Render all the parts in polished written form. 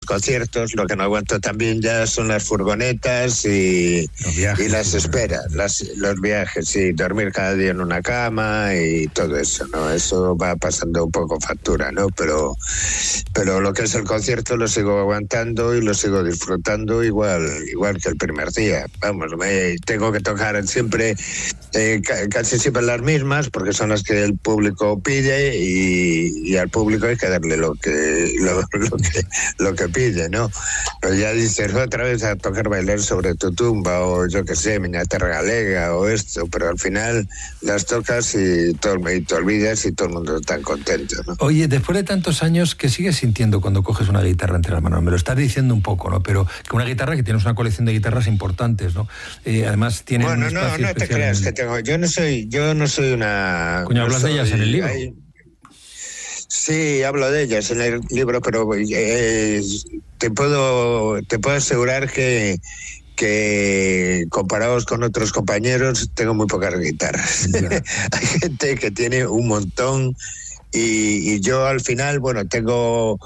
conciertos. Lo que no aguanto también ya son las furgonetas y las esperas, los viajes, sí, dormir cada día en una cama y todo eso, ¿no? Eso va pasando un poco factura, ¿no? Pero lo que es el concierto lo sigo aguantando y lo sigo disfrutando igual que el primer día. Vamos, tengo que tocar siempre, casi siempre las mismas, porque son las que el público pide y al público hay que darle lo que pide, ¿no? Pero ya dices otra vez a tocar Bailar sobre tu tumba o yo qué sé, Miña Terra Galega o esto, pero al final las tocas y te olvidas y todo el mundo está contento, ¿no? Oye, después de tantos años, ¿qué sigues sintiendo cuando coges una guitarra entre las manos? Me lo estás diciendo un poco, ¿no? Pero que una guitarra, que tienes una colección de guitarras importantes, ¿no? Además tiene un espacio no te creas que tengo. Yo no soy una. Coño, hablas de ellas en el libro. Sí, hablo de ellas en el libro, pero te puedo asegurar que comparados con otros compañeros tengo muy pocas guitarras. Hay gente que tiene un montón y yo al final, bueno, tengo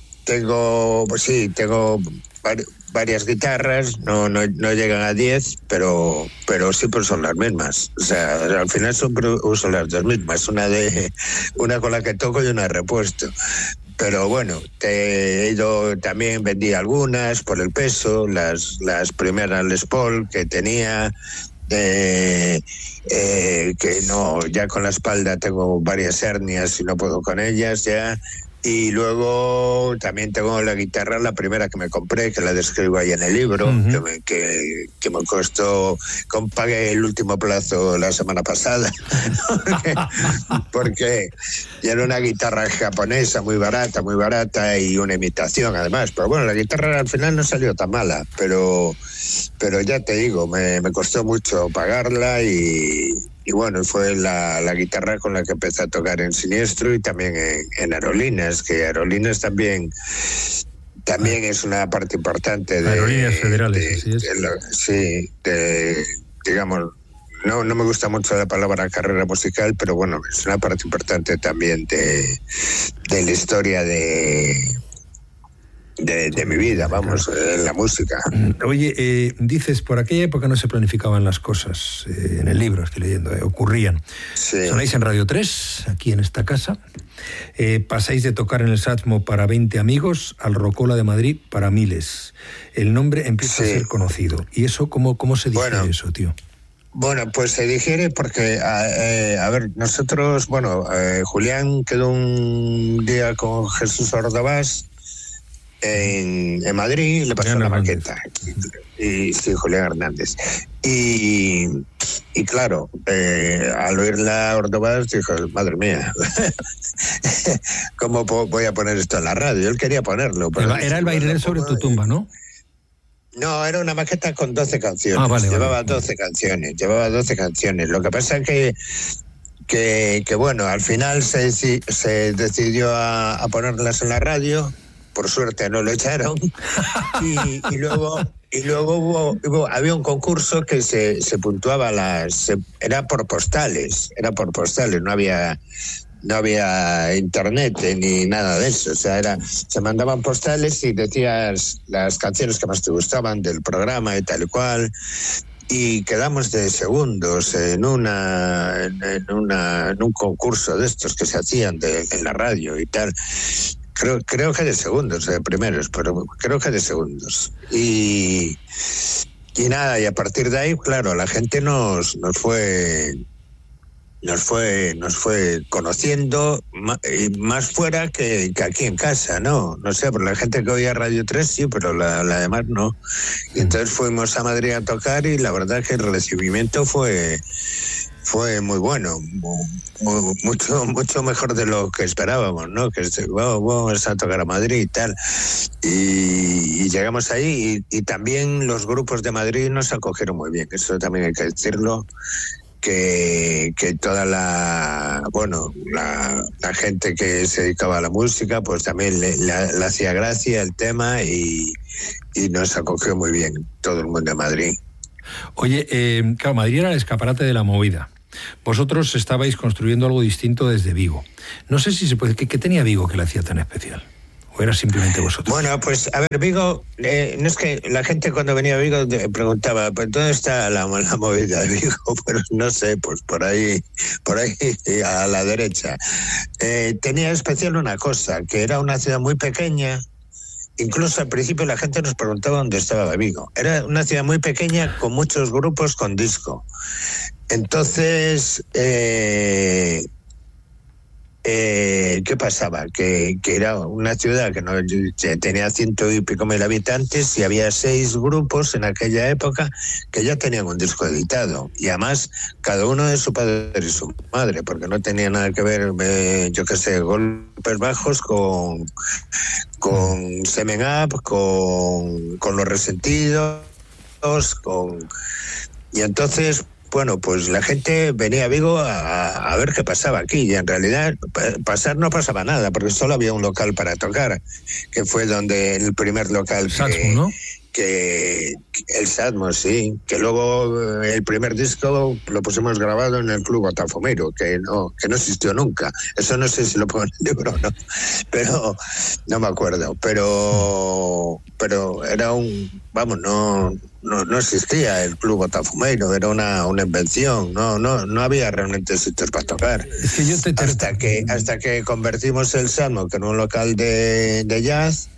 varias guitarras, no llegan a 10, pero siempre son las mismas. O sea, al final uso las dos mismas, una con la que toco y una de repuesto. Pero bueno, también vendí algunas por el peso, las primeras Les Paul que tenía, que no, ya con la espalda tengo varias hernias y no puedo con ellas ya. Y luego también tengo la guitarra, la primera que me compré, que la describo ahí en el libro, que me costó, pagué el último plazo la semana pasada, porque era una guitarra japonesa muy barata y una imitación además. Pero bueno, la guitarra al final no salió tan mala, pero ya te digo, me costó mucho pagarla y bueno, fue la guitarra con la que empecé a tocar en Siniestro y también en Aerolíneas, que Aerolíneas también es una parte importante de Aerolíneas Federales, digamos, no me gusta mucho la palabra carrera musical, pero bueno, es una parte importante también de la historia de mi vida, vamos, en la música. Oye, dices, por aquella época no se planificaban las cosas, en el libro estoy leyendo, ocurrían. Sí. Sonáis en Radio 3, aquí en esta casa, pasáis de tocar en el Satmo para 20 amigos al Rocola de Madrid para miles. El nombre empieza a ser conocido. ¿Y eso cómo se dice eso, tío? Bueno, pues se digiere porque, a ver, nosotros, Julián quedó un día con Jesús Ordovás en Madrid, le pasó una maqueta. Y sí, Julián Hernández. Y claro, al oírla Ordovás dijo, madre mía, ¿cómo voy a poner esto en la radio? Él quería ponerlo. Pero era el Bailar sobre tu tumba, ¿no? No, era una maqueta con 12 canciones. Llevaba 12 canciones. Lo que pasa es que bueno, al final se decidió a ponerlas en la radio. Por suerte no lo echaron. y luego había un concurso que se puntuaba era por postales, no había internet ni nada de eso. O sea, se mandaban postales y decías las canciones que más te gustaban del programa y tal y cual. Y quedamos de segundos en un concurso de estos que se hacían en la radio y tal. Creo que de segundos, de primeros, pero creo que de segundos. Y nada, y a partir de ahí, claro, la gente nos fue conociendo más fuera que aquí en casa, ¿no? No sé, por la gente que oía Radio 3 sí, pero la demás no. Y entonces fuimos a Madrid a tocar y la verdad que el recibimiento fue muy bueno, mucho mejor de lo que esperábamos, ¿no? Que vamos a tocar a Madrid y tal. Y llegamos ahí y también los grupos de Madrid nos acogieron muy bien, eso también hay que decirlo. Que toda la gente que se dedicaba a la música pues también le hacía gracia el tema y nos acogió muy bien todo el mundo de Madrid. Oye, claro, Madrid era el escaparate de la movida. Vosotros estabais construyendo algo distinto desde Vigo. No sé si se puede... ¿Qué tenía Vigo que le hacía tan especial? ¿O era simplemente vosotros? Bueno, pues a ver, Vigo, no es que la gente cuando venía a Vigo preguntaba, pues ¿dónde está la movida de Vigo? Pero no sé, pues por ahí a la derecha. Tenía especial una cosa, que era una ciudad muy pequeña. Incluso al principio la gente nos preguntaba dónde estaba Vigo. Era una ciudad muy pequeña con muchos grupos con disco. Entonces, ¿qué pasaba? Que era una ciudad que no tenía 100 y pico mil habitantes y había 6 grupos en aquella época que ya tenían un disco editado. Y además, cada uno de su padre y su madre, porque no tenía nada que ver, yo qué sé, Golpes Bajos con Semen Up, con Los Resentidos, y entonces, bueno, pues la gente venía a Vigo a ver qué pasaba aquí, y en realidad no pasaba nada, porque solo había un local para tocar, que fue el primer local Satmo, ¿no? Que el Satmo, sí, que luego el primer disco lo pusimos grabado en el Club Botafumeiro, que no existió nunca. Eso no sé si lo pongo en el libro o no, pero no me acuerdo. Pero era no existía el Club Botafumeiro, era una invención, no había realmente sitios para tocar. Es que hasta que convertimos el Satmo en un local de jazz.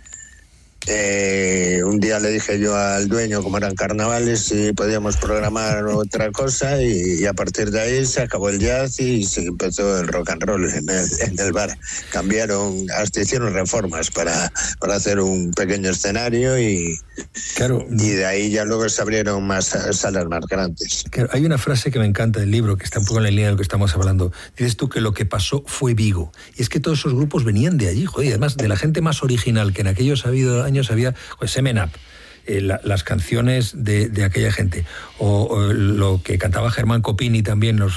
Un día le dije yo al dueño, como eran carnavales, si podíamos programar otra cosa, y a partir de ahí se acabó el jazz y se empezó el rock and roll en el bar. Hasta hicieron reformas para hacer un pequeño escenario y de ahí ya luego se abrieron más salas más grandes. Claro, hay una frase que me encanta del libro, que está un poco en la línea de lo que estamos hablando. Dices tú que lo que pasó fue Vigo. Y es que todos esos grupos venían de allí, joder, y además de la gente más original que en aquellos años había, pues Semen Up, las canciones de aquella gente, o lo que cantaba Germán Copini también, los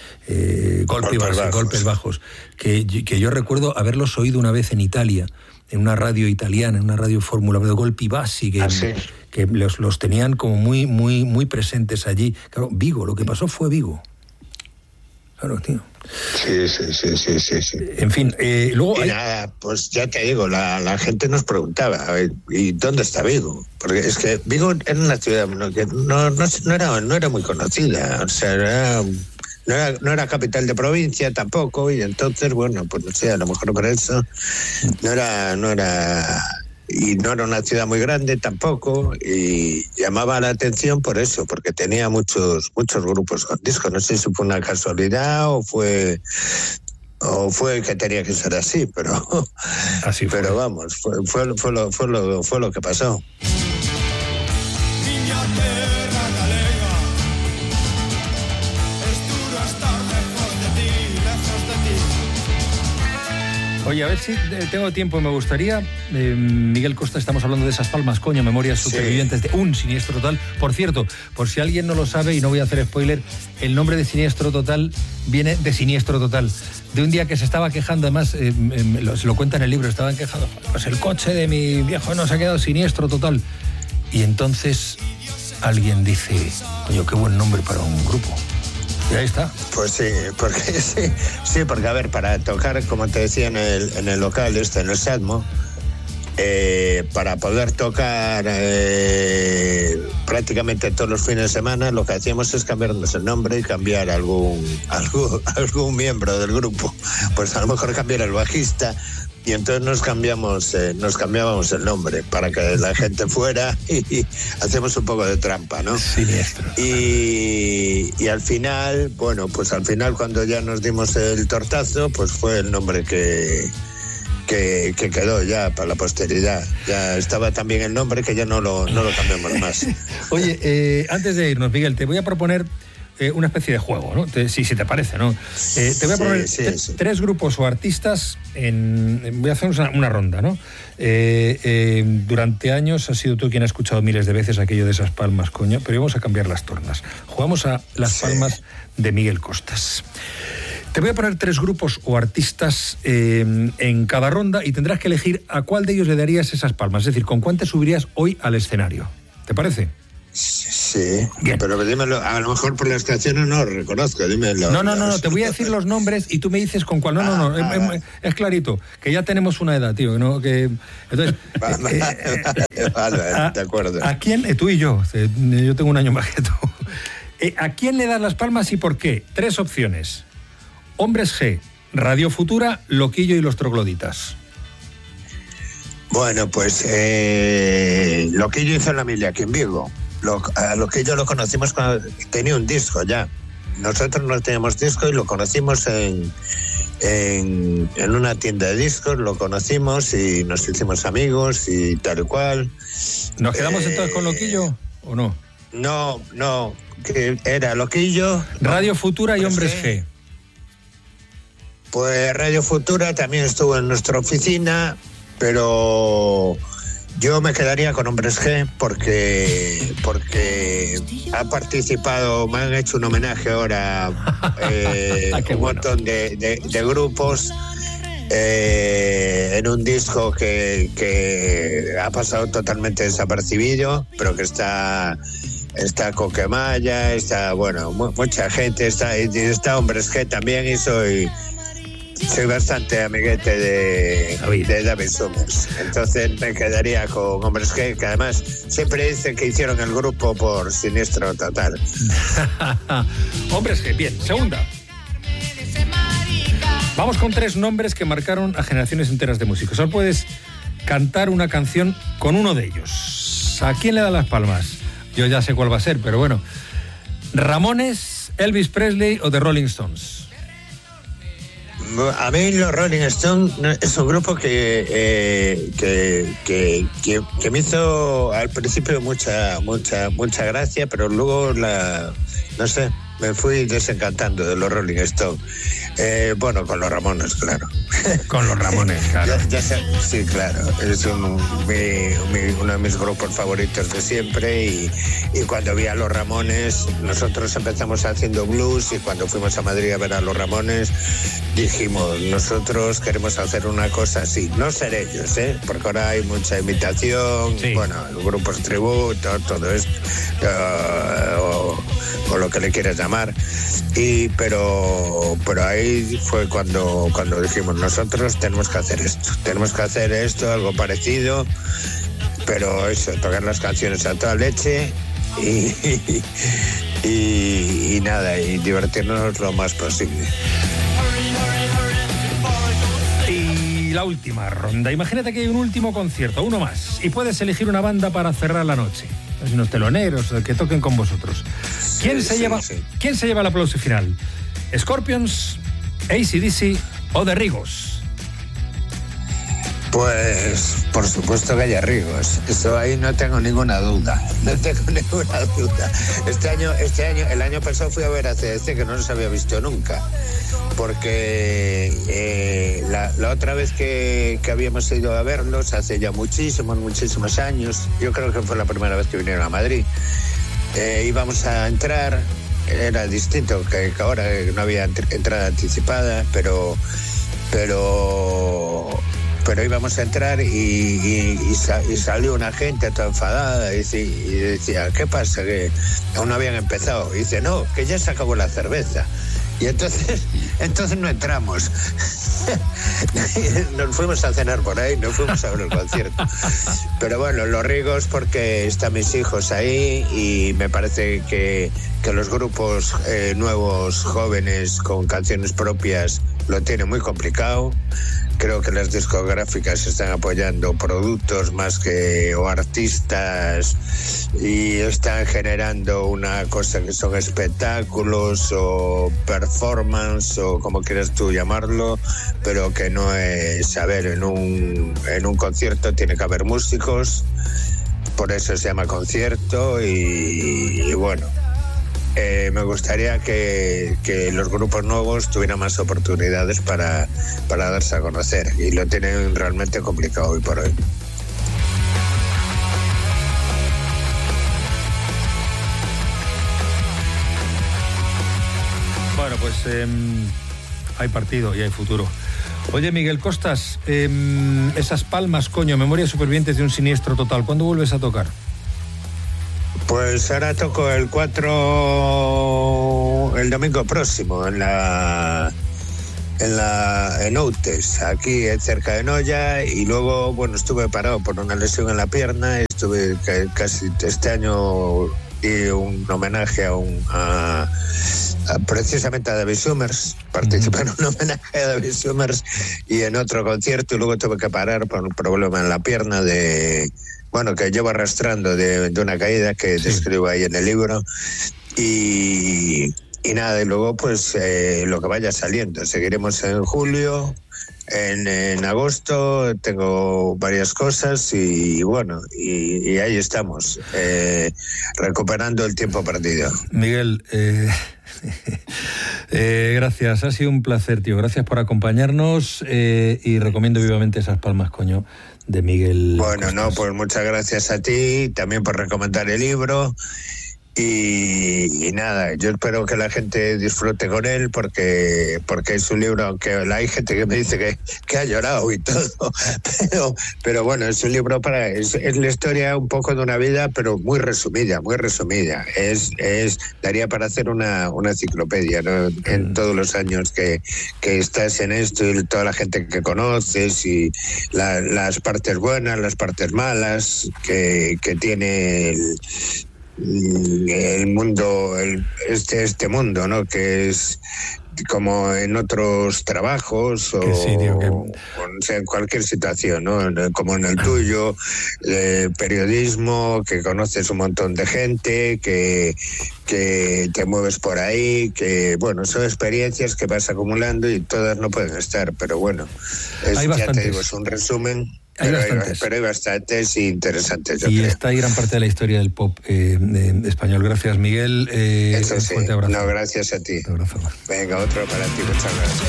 golpes bajos, que yo recuerdo haberlos oído una vez en Italia, en una radio italiana, en una radio fórmula de Golpi Bassi, que los tenían como muy, muy, muy presentes allí. Claro, Vigo, lo que pasó fue Vigo. Claro, tío. Sí. En fin, luego... nada, pues ya te digo, la gente nos preguntaba, a ver, ¿y dónde está Vigo? Porque es que Vigo era una ciudad que no era muy conocida, o sea, no era capital de provincia tampoco, y entonces, bueno, pues no sé, a lo mejor por eso no era y no era una ciudad muy grande tampoco, y llamaba la atención por eso, porque tenía muchos grupos con discos. No sé si fue una casualidad o fue que tenía que ser así, pero así fue. Pero vamos, fue lo que pasó. Oye, a ver si tengo tiempo, me gustaría, Miguel Costa, estamos hablando de esas palmas, coño, memorias supervivientes de un siniestro total. Por cierto, por si alguien no lo sabe, y no voy a hacer spoiler, el nombre de Siniestro Total viene de Siniestro Total, de un día que se estaba quejando, además, se lo cuenta en el libro, estaban quejando, pues el coche de mi viejo nos ha quedado siniestro total. Y entonces alguien dice, coño, qué buen nombre para un grupo. Y ahí está. Pues sí, porque a ver, para tocar, como te decía, en el local en el Satmo, para poder tocar prácticamente todos los fines de semana, lo que hacíamos es cambiarnos el nombre y cambiar algún miembro del grupo. Pues a lo mejor cambiar el bajista, y entonces nos cambiábamos el nombre para que la gente fuera, y hacemos un poco de trampa, ¿no? Siniestro. Y al final, bueno, pues al final cuando ya nos dimos el tortazo, pues fue el nombre que quedó ya para la posteridad. Ya estaba también el nombre, que ya no lo cambiamos más. Oye, antes de irnos, Miguel, te voy a proponer una especie de juego, ¿no? Si te parece, ¿no? Te voy a poner tres grupos o artistas voy a hacer una ronda, ¿no? Durante años has sido tú quien ha escuchado miles de veces aquello de esas palmas, coño, pero vamos a cambiar las tornas. Jugamos a las palmas de Miguel Costas. Te voy a poner tres grupos o artistas en cada ronda, y tendrás que elegir a cuál de ellos le darías esas palmas, es decir, con cuál te subirías hoy al escenario. ¿Te parece? Sí. Sí, bien. Pero dímelo, a lo mejor por las canciones no lo reconozco, dímelo. No, te voy a decir los nombres y tú me dices con cuál. No, es clarito, que ya tenemos una edad, tío, entonces... Vale, de acuerdo. ¿A quién? Tú y yo tengo un año más que tú. ¿A quién le das las palmas y por qué? 3 opciones. Hombres G, Radio Futura, Loquillo y los Trogloditas. Bueno, pues Loquillo hizo la mili aquí en Vigo. A Loquillo lo conocimos cuando tenía un disco ya. Nosotros no teníamos disco y lo conocimos en una tienda de discos, lo conocimos y nos hicimos amigos y tal y cual. ¿Nos quedamos entonces con Loquillo o no? No, que era Loquillo, Radio Futura y Hombres G. Pues Radio Futura también estuvo en nuestra oficina, pero yo me quedaría con Hombres G porque ha participado, me han hecho un homenaje ahora un montón de grupos en un disco que ha pasado totalmente desapercibido, pero que está Coquemaya, está, bueno, mucha gente, está Hombres G también, y soy bastante amiguete de David Summers. Entonces me quedaría con Hombres G, que además siempre dicen que hicieron el grupo por Siniestro Total. Hombres G, bien. Segunda. Vamos con 3 nombres que marcaron a generaciones enteras de músicos. Ahora puedes cantar una canción con uno de ellos. ¿A quién le da las palmas? Yo ya sé cuál va a ser, pero bueno. ¿Ramones, Elvis Presley o The Rolling Stones? A mí los Rolling Stones es un grupo que me hizo al principio mucha gracia, pero luego no sé, me fui desencantando de los Rolling Stones. Bueno, con los Ramones, claro. Con los Ramones, claro. Ya sé, sí, claro. Es uno de mis grupos favoritos de siempre y cuando vi a los Ramones, nosotros empezamos haciendo blues y cuando fuimos a Madrid a ver a los Ramones dijimos, nosotros queremos hacer una cosa así. No ser ellos, porque ahora hay mucha imitación, sí. Bueno, grupos tributo, todo esto, o lo que le quieras llamar. Pero ahí fue cuando dijimos, nosotros tenemos que hacer esto, algo parecido, pero eso, tocar las canciones a toda leche y nada, y divertirnos lo más posible. Y la última ronda, imagínate que hay un último concierto, uno más, y puedes elegir una banda para cerrar la noche, unos teloneros que toquen con vosotros. ¿Quién se lleva el aplauso final? ¿Scorpions, AC/DC o The Rigos? Pues por supuesto que haya Rigos, eso ahí no tengo ninguna duda. El año pasado fui a ver a CDC, que no los había visto nunca, porque la otra vez que habíamos ido a verlos hace ya muchísimos años, yo creo que fue la primera vez que vinieron a Madrid, íbamos a entrar, era distinto que ahora, no había entrada anticipada, pero íbamos a entrar y salió una gente toda enfadada y decía, ¿qué pasa? Que aún no habían empezado. Y dice, no, que ya se acabó la cerveza. Y entonces no entramos. Nos fuimos a cenar por ahí, nos fuimos a ver el concierto. Pero bueno, los Rigos, porque están mis hijos ahí y me parece que los grupos nuevos, jóvenes, con canciones propias, lo tienen muy complicado. Creo que las discográficas están apoyando productos más que o artistas y están generando una cosa que son espectáculos o performance o como quieras tú llamarlo, pero que no es, a ver, en un concierto tiene que haber músicos, por eso se llama concierto y bueno. Me gustaría que los grupos nuevos tuvieran más oportunidades para darse a conocer y lo tienen realmente complicado hoy por hoy. Bueno, pues hay partido y hay futuro. Oye, Miguel Costas, esas palmas, coño, Memorias Supervivientes de un Siniestro Total, ¿cuándo vuelves a tocar? Pues ahora toco el 4 el domingo próximo en Outes, aquí cerca de Noya, y luego, bueno, estuve parado por una lesión en la pierna, estuve casi este año di un homenaje precisamente a David Summers, participé en un homenaje a David Summers y en otro concierto, y luego tuve que parar por un problema en la pierna que llevo arrastrando de una caída que describo ahí en el libro, y nada, y luego pues lo que vaya saliendo. Seguiremos en julio, en agosto agosto varias cosas, y bueno, y ahí estamos, recuperando el tiempo perdido. Miguel, gracias, ha sido un placer, tío, gracias por acompañarnos, y recomiendo vivamente Esas palmas, coño, de Miguel. Bueno, Costas. no, pues muchas gracias a ti, también por recomendar el libro. Y nada, yo espero que la gente disfrute con él, porque es un libro, aunque hay gente que me dice que ha llorado y todo, pero bueno, es un libro es la historia un poco de una vida, pero muy resumida, daría para hacer una enciclopedia, ¿no? En todos los años que estás en esto, y toda la gente que conoces, y las partes buenas, las partes malas que tiene el mundo, este mundo, ¿no? Que es como en otros trabajos o en cualquier situación, ¿no? Como en el tuyo, periodismo, que conoces un montón de gente, que te mueves por ahí, que bueno, son experiencias que vas acumulando y todas no pueden estar, pero bueno, ya te digo, es un resumen. Pero hay bastantes interesantes. Y está ahí gran parte de la historia del pop español. Gracias, Miguel. Eso sí. Un fuerte abrazo. No, gracias a ti. Un abrazo. Venga, otro para ti. Muchas gracias.